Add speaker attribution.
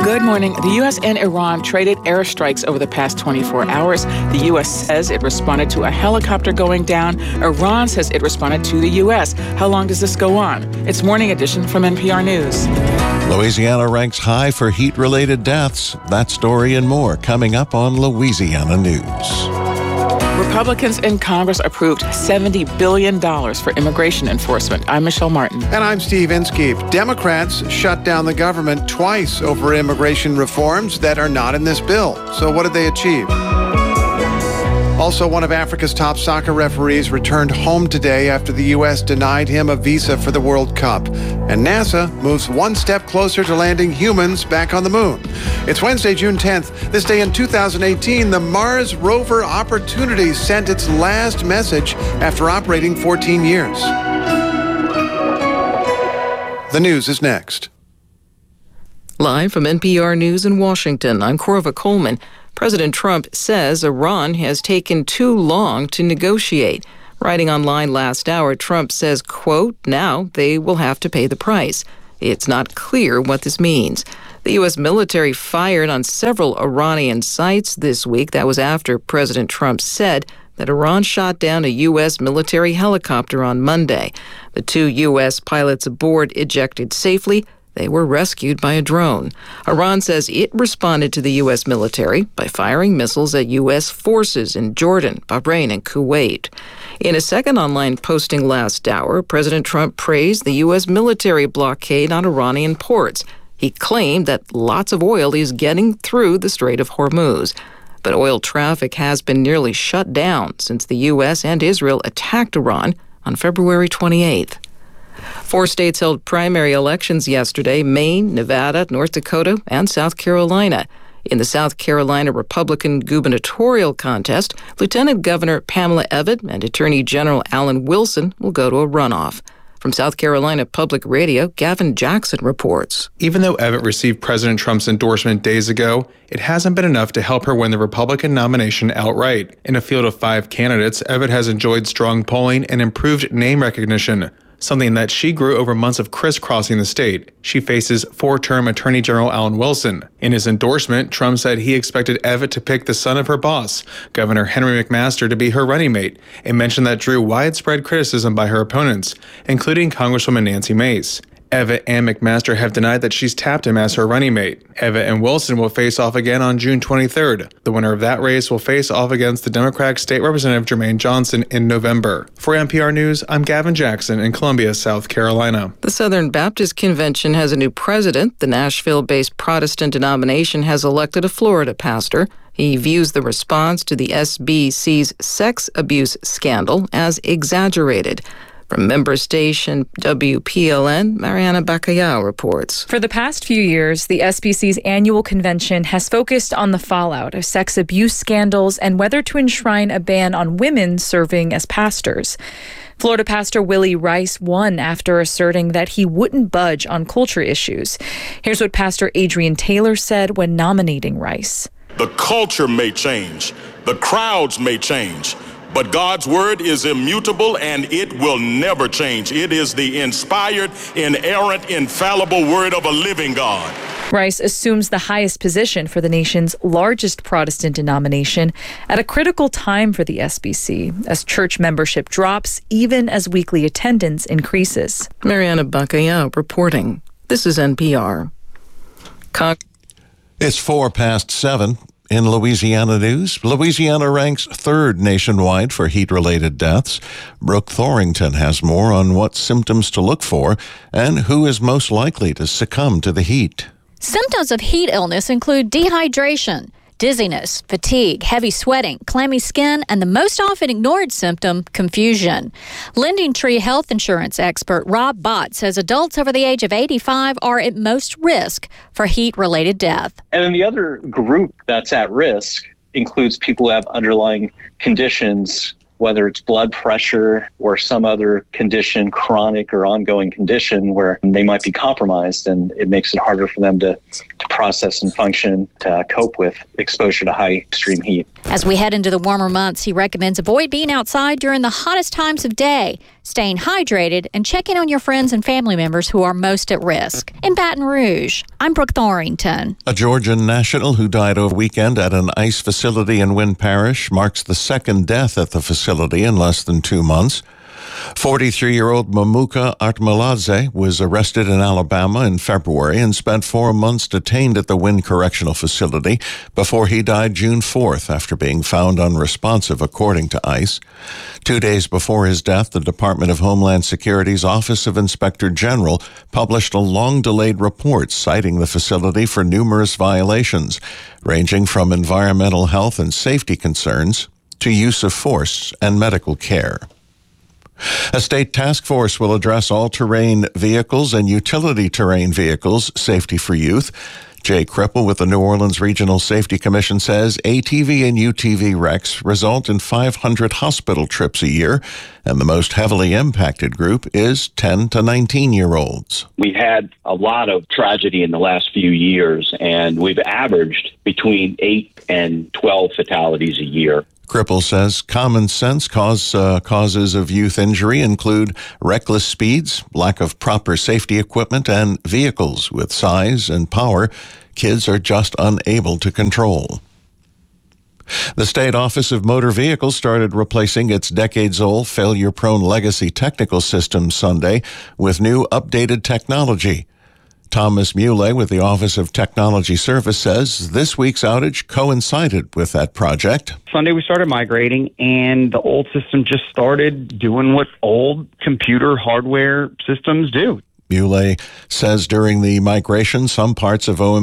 Speaker 1: Good morning. The U.S. and Iran traded airstrikes over the past 24 hours. The U.S. says it responded to a helicopter going down. Iran says it responded to the U.S. How long does this go on? It's Morning Edition from NPR News.
Speaker 2: Louisiana ranks high for heat-related deaths. That story and more coming up on Louisiana News.
Speaker 1: Republicans in Congress approved $70 billion for immigration enforcement. I'm Michelle Martin.
Speaker 3: And I'm Steve Inskeep. Democrats shut down the government twice over immigration reforms that are not in this bill. So what did they achieve? Also, one of Africa's top soccer referees returned home today after the U.S. denied him a visa for the World Cup. And NASA moves one step closer to landing humans back on the moon. It's Wednesday, June 10th. This day in 2018, the Mars rover Opportunity sent its last message after operating 14 years. The news is next.
Speaker 4: Live from NPR News in Washington, I'm Corva Coleman. President Trump says Iran has taken too long to negotiate. Writing online last hour, Trump says, quote, now they will have to pay the price. It's not clear what this means. The U.S. military fired on several Iranian sites this week. That was after President Trump said that Iran shot down a U.S. military helicopter on Monday. The 2 U.S. pilots aboard ejected safely. They were rescued by a drone. Iran says it responded to the U.S. military by firing missiles at U.S. forces in Jordan, Bahrain, and Kuwait. In a second online posting last hour, President Trump praised the U.S. military blockade on Iranian ports. He claimed that lots of oil is getting through the Strait of Hormuz. But oil traffic has been nearly shut down since the U.S. and Israel attacked Iran on February 28th. 4 states held primary elections yesterday: Maine, Nevada, North Dakota, and South Carolina. In the South Carolina Republican gubernatorial contest, Lieutenant Governor Pamela Evette and Attorney General Alan Wilson will go to a runoff. From South Carolina Public Radio, Gavin Jackson reports.
Speaker 5: Even though Evette received President Trump's endorsement days ago, it hasn't been enough to help her win the Republican nomination outright. In a field of 5 candidates, Evette has enjoyed strong polling and improved name recognition, something that she grew over months of crisscrossing the state. She faces 4-term Attorney General Alan Wilson. In his endorsement, Trump said he expected Evette to pick the son of her boss, Governor Henry McMaster, to be her running mate, and mentioned that drew widespread criticism by her opponents, including Congresswoman Nancy Mace. Evette and McMaster have denied that she's tapped him as her running mate. Evette and Wilson will face off again on June 23rd. The winner of that race will face off against the Democratic State Representative Jermaine Johnson in November. For NPR News, I'm Gavin Jackson in Columbia, South Carolina.
Speaker 4: The Southern Baptist Convention has a new president. The Nashville-based Protestant denomination has elected a Florida pastor. He views the response to the SBC's sex abuse scandal as exaggerated. From member station WPLN, Mariana Bacallao reports.
Speaker 6: For the past few years, the SBC's annual convention has focused on the fallout of sex abuse scandals and whether to enshrine a ban on women serving as pastors. Florida pastor Willie Rice won after asserting that he wouldn't budge on culture issues. Here's what Pastor Adrian Taylor said when nominating Rice.
Speaker 7: The culture may change, the crowds may change, but God's word is immutable and it will never change. It is the inspired, inerrant, infallible word of a living God.
Speaker 6: Rice assumes the highest position for the nation's largest Protestant denomination at a critical time for the SBC, as church membership drops even as weekly attendance increases.
Speaker 4: Mariana Bacallao reporting. This is NPR.
Speaker 2: It's 7:04. In Louisiana news, Louisiana ranks 3rd nationwide for heat-related deaths. Brooke Thorington has more on what symptoms to look for and who is most likely to succumb to the heat.
Speaker 8: Symptoms of heat illness include dehydration, dizziness, fatigue, heavy sweating, clammy skin, and the most often ignored symptom, confusion. LendingTree health insurance expert Rob Bott says adults over the age of 85 are at most risk for heat-related death.
Speaker 9: And then the other group that's at risk includes people who have underlying conditions, whether it's blood pressure or some other condition, chronic or ongoing condition, where they might be compromised, and it makes it harder for them to process and function to cope with exposure to high extreme heat.
Speaker 8: As we head into the warmer months, he recommends avoid being outside during the hottest times of day, staying hydrated, and checking on your friends and family members who are most at risk. In Baton Rouge, I'm Brooke Thorington.
Speaker 2: A Georgian national who died over the weekend at an ICE facility in Wynn Parish marks the second death at the facility in less than 2 months. 43-year-old Mamuka Artmaladze was arrested in Alabama in February and spent 4 months detained at the Wynn Correctional Facility before he died June 4th after being found unresponsive, according to ICE. 2 days before his death, the Department of Homeland Security's Office of Inspector General published a long-delayed report citing the facility for numerous violations, ranging from environmental health and safety concerns to use of force and medical care. A state task force will address all-terrain vehicles and utility terrain vehicles safety for youth. Jay Cripple with the New Orleans Regional Safety Commission says ATV and UTV wrecks result in 500 hospital trips a year, and the most heavily impacted group is 10 to 19-year-olds.
Speaker 10: We've had a lot of tragedy in the last few years, and we've averaged between 8 and 12 fatalities a year.
Speaker 2: Cripple says common sense causes of youth injury include reckless speeds, lack of proper safety equipment, and vehicles with size and power kids are just unable to control. The State Office of Motor Vehicles started replacing its decades-old failure-prone legacy technical system Sunday with new updated technology. Thomas Muley with the Office of Technology Service says this week's outage coincided with that project.
Speaker 11: Sunday we started migrating, and the old system just started doing what old computer hardware systems do.
Speaker 2: Muley says during the migration, some parts of OM